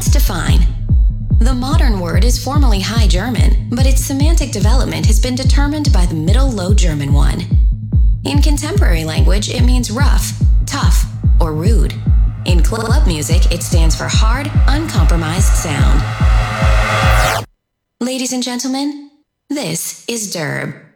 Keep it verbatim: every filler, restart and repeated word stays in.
Let's define. The modern word is formally High German, but its semantic development has been determined by the Middle Low German one. In contemporary language, it means rough, tough, or rude. In club music, it stands for hard, uncompromised sound. Ladies and gentlemen, this is Derb.